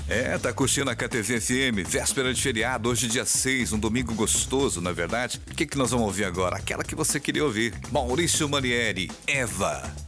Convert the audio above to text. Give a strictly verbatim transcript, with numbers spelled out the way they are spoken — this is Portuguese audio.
É, tá curtindo a K T V F M, véspera de feriado, hoje dia seis, um domingo gostoso, na verdade. O que que nós vamos ouvir agora? Aquela que você queria ouvir. Maurício Manieri, Eva.